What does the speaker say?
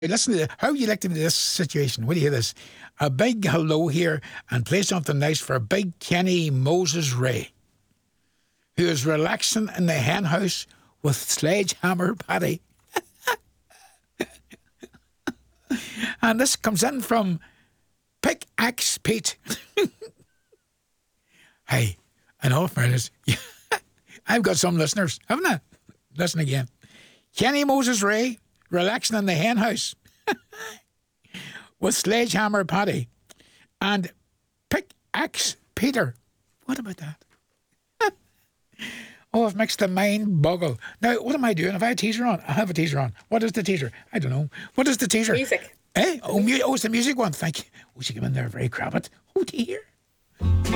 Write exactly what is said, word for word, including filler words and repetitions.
Listen to this. How you like to this situation? What do you hear this? A big hello here and play something nice for Big Kenny Moses Ray, who is relaxing in the hen house with Sledgehammer Paddy. And this comes in from Pickaxe Pete. Hey, in all fairness, I've got some listeners, haven't I? Listen again. Kenny Moses Ray, relaxing in the hen house with Sledgehammer Paddy and Pickaxe Peter. What about that? Oh, I've mixed the mind boggle. Now, what am I doing? Have I a teaser on? I have a teaser on. What is the teaser? I don't know. What is the teaser? Music. Eh? Oh, mu- oh, it's the music one. Thank you. Oh, she came in there very crabbit. Oh, dear.